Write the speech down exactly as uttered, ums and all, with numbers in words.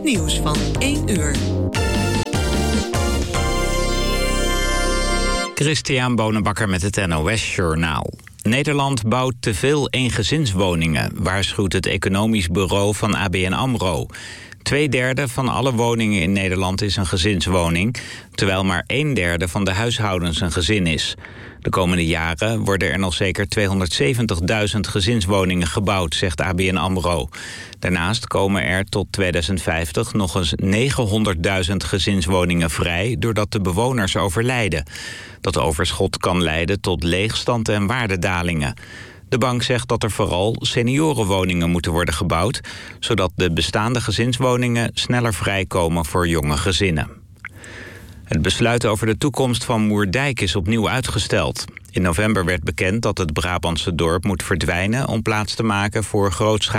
nieuws van één uur. Christian Bonenbakker met het N O S Journaal. Nederland bouwt te veel eengezinswoningen, waarschuwt het economisch bureau van A B N AMRO. Tweederde van alle woningen in Nederland is een gezinswoning, terwijl maar een derde van de huishoudens een gezin is. De komende jaren worden er nog zeker tweehonderdzeventigduizend gezinswoningen gebouwd, zegt A B N AMRO. Daarnaast komen er tot tweeduizend vijftig nog eens negenhonderdduizend gezinswoningen vrij, doordat de bewoners overlijden. Dat overschot kan leiden tot leegstand en waardedalingen. De bank zegt dat er vooral seniorenwoningen moeten worden gebouwd, zodat de bestaande gezinswoningen sneller vrijkomen voor jonge gezinnen. Het besluit over de toekomst van Moerdijk is opnieuw uitgesteld. In november werd bekend dat het Brabantse dorp moet verdwijnen om plaats te maken voor grootschalige